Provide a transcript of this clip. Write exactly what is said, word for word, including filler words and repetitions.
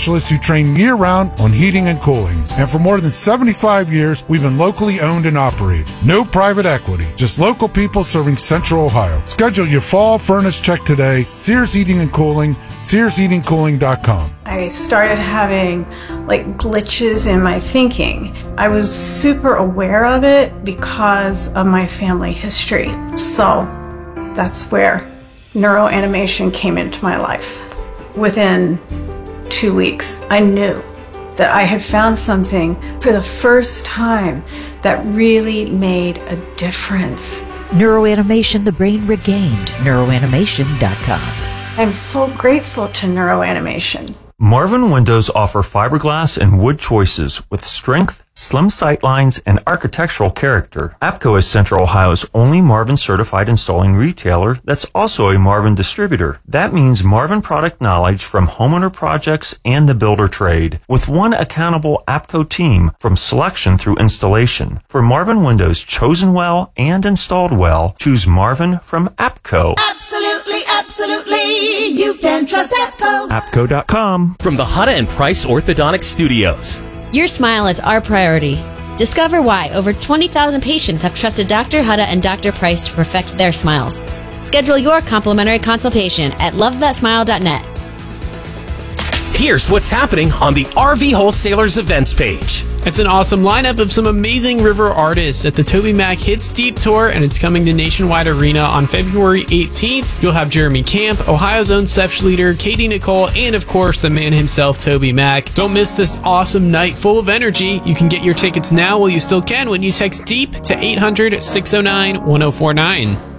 specialists who train year-round on heating and cooling. And for more than seventy-five years, we've been locally owned and operated. No private equity, just local people serving Central Ohio. Schedule your fall furnace check today. Sears Heating and Cooling, sears heating cooling dot com. I started having like glitches in my thinking. I was super aware of it because of my family history. So that's where neuroanimation came into my life. Within two weeks, I knew that I had found something for the first time that really made a difference. Neuroanimation, the brain regained. neuroanimation dot com. I'm so grateful to neuroanimation. Marvin Windows offer fiberglass and wood choices with strength, slim sightlines, and architectural character. APCO is Central Ohio's only Marvin certified installing retailer that's also a Marvin distributor. That means Marvin product knowledge from homeowner projects and the builder trade, with one accountable APCO team from selection through installation. For Marvin Windows chosen well and installed well, choose Marvin from APCO. Absolutely, absolutely. You can trust APCO. APCO dot com. From the Hutta and Price Orthodontic Studios. Your smile is our priority. Discover why over twenty thousand patients have trusted Doctor Hutta and Doctor Price to perfect their smiles. Schedule your complimentary consultation at love that smile dot net. Here's what's happening on the R V Wholesalers events page. It's an awesome lineup of some amazing river artists at the TobyMac Hits Deep Tour, and it's coming to Nationwide Arena on February eighteenth. You'll have Jeremy Camp, Ohio's own Seth Schlueter, Katie Nicole, and of course the man himself, TobyMac. Don't miss this awesome night full of energy. You can get your tickets now while you still can when you text DEEP to eight hundred, six oh nine, one oh four nine.